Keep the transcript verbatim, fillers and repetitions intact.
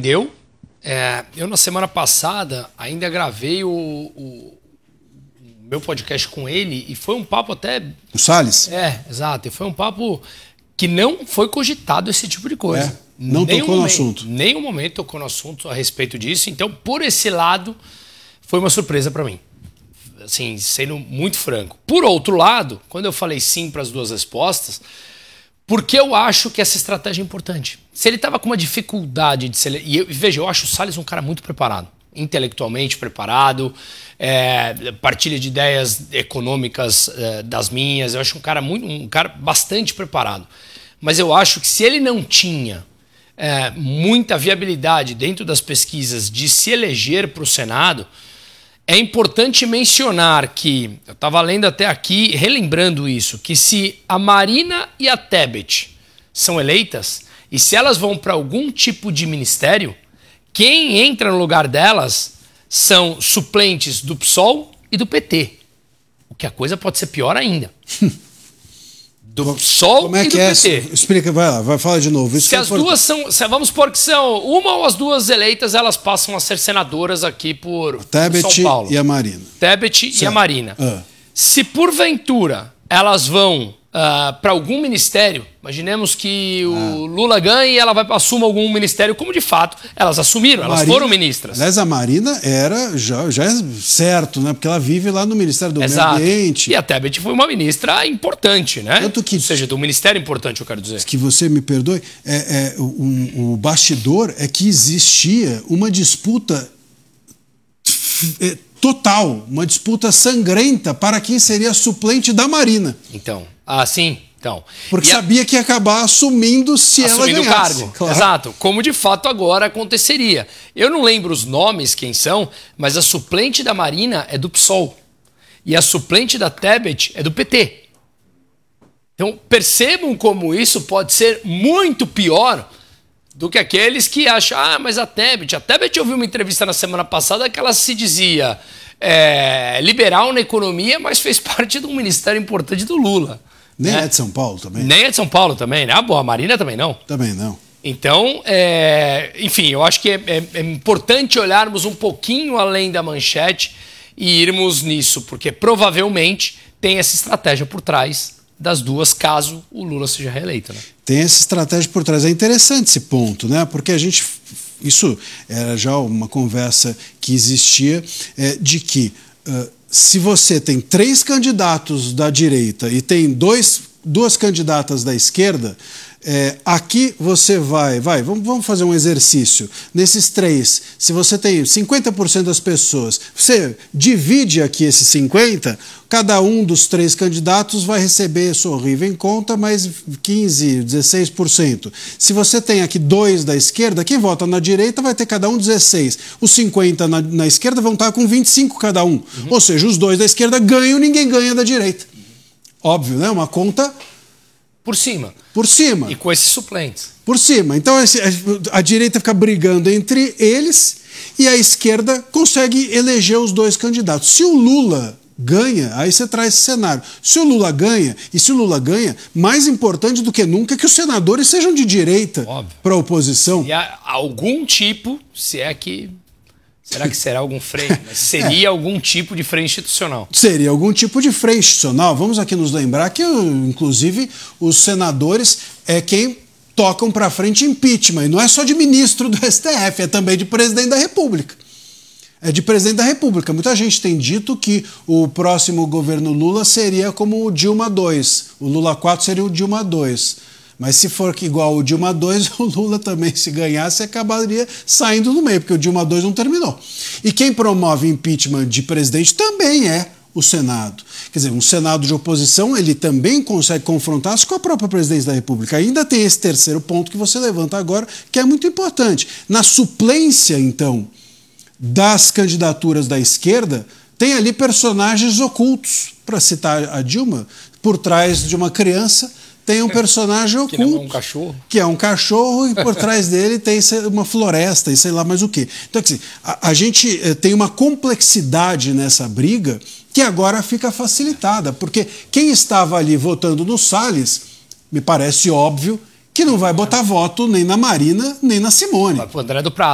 surpreendeu. É, eu, na semana passada, ainda gravei o, o, o meu podcast com ele e foi um papo até... O Salles? É, exato. E foi um papo que não foi cogitado esse tipo de coisa. É, não nem tocou um no momento, assunto. Nem um momento tocou no assunto a respeito disso. Então, por esse lado, foi uma surpresa para mim. Assim, sendo muito franco. Por outro lado, quando eu falei sim para as duas respostas, porque eu acho que essa estratégia é importante. Se ele estava com uma dificuldade de ser... E eu, veja, eu acho o Salles um cara muito preparado. Intelectualmente preparado, é, partilha de ideias econômicas é, das minhas. Eu acho um cara, muito, um cara bastante preparado. Mas eu acho que se ele não tinha é, muita viabilidade dentro das pesquisas de se eleger para o Senado, é importante mencionar que, eu estava lendo até aqui, relembrando isso, que se a Marina e a Tebet são eleitas, e se elas vão para algum tipo de ministério, quem entra no lugar delas são suplentes do P SOL e do P T. O que a coisa pode ser pior ainda. Do P SOL Como é e que do é? P T. Explica, vai lá, vai falar de novo. Isso se é as importante. duas são, se, vamos supor que são uma ou as duas eleitas, elas passam a ser senadoras aqui por Tebet São Paulo. e a Marina. Tebet e a Marina. Ah. Se porventura elas vão uh, para algum ministério, imaginemos que o Ah. Lula ganhe e ela vai assumir algum ministério, como de fato elas assumiram, elas Marina, foram ministras. Aliás, a Marina era, já, já é certo, né? Porque ela vive lá no Ministério do Exato. Meio Ambiente. E a Tebet foi uma ministra importante, né? Tanto que- Ou seja, do ministério importante, eu quero dizer. Que você me perdoe, é, é, um, o bastidor é que existia uma disputa é, total, uma disputa sangrenta para quem seria suplente da Marina. Então, ah, sim, então. Porque E a- sabia que ia acabar assumindo se assumindo ela o ganhasse. cargo. Claro. Exato. Como de fato agora aconteceria. Eu não lembro os nomes, quem são, mas a suplente da Marina é do P SOL. E a suplente da Tebet é do P T. Então percebam como isso pode ser muito pior do que aqueles que acham, ah, mas a Tebet... A Tebet, eu vi uma entrevista na semana passada que ela se dizia é, liberal na economia, mas fez parte de um ministério importante do Lula. Nem né? é de São Paulo também? Nem é de São Paulo também, né? Ah, bom, a Marina também não. Também não. Então, é, enfim, eu acho que é, é, é importante olharmos um pouquinho além da manchete e irmos nisso, porque provavelmente tem essa estratégia por trás das duas, caso o Lula seja reeleito, né? Tem essa estratégia por trás. É interessante esse ponto, né? Porque a gente... Isso era já uma conversa que existia é, de que uh, se você tem três candidatos da direita e tem dois, duas candidatas da esquerda, é, aqui você vai, vai, vamos, vamos fazer um exercício. Nesses três, se você tem cinquenta por cento das pessoas, você divide aqui esses cinquenta, cada um dos três candidatos vai receber sorrível em conta mais quinze, dezesseis por cento. Se você tem aqui dois da esquerda, quem vota na direita vai ter cada um dezesseis. Os cinquenta na, na esquerda vão estar com vinte e cinco cada um. Uhum. Ou seja, os dois da esquerda ganham, ninguém ganha da direita. Óbvio, né? Uma conta... Por cima. Por cima. E com esses suplentes. Por cima. Então esse, a, a direita fica brigando entre eles e a esquerda consegue eleger os dois candidatos. Se o Lula ganha, aí você traz esse cenário. Se o Lula ganha, e se o Lula ganha, mais importante do que nunca é que os senadores sejam de direita para a oposição. E há algum tipo, se é que... Será que será algum freio? Mas seria é. algum tipo de freio institucional. Seria algum tipo de freio institucional. Vamos aqui nos lembrar que, inclusive, os senadores é quem tocam para frente impeachment. E não é só de ministro do S T F, é também de presidente da República. É de presidente da República. Muita gente tem dito que o próximo governo Lula seria como o Dilma dois. O Lula quatro seria o Dilma dois. Mas se for igual o Dilma dois, o Lula também, se ganhasse, acabaria saindo do meio, porque o Dilma dois não terminou. E quem promove impeachment de presidente também é o Senado. Quer dizer, um Senado de oposição, ele também consegue confrontar-se com a própria presidência da República. Ainda tem esse terceiro ponto que você levanta agora, que é muito importante. Na suplência, então, das candidaturas da esquerda, tem ali personagens ocultos, para citar a Dilma, por trás de uma criança, tem um personagem oculto. Que não é um cachorro. Que é um cachorro e por trás dele tem uma floresta e sei lá mais o quê. Então, assim, a, a gente tem uma complexidade nessa briga que agora fica facilitada, porque quem estava ali votando no Salles, me parece óbvio, que não vai botar voto nem na Marina, nem na Simone. Vai pro André do Prado.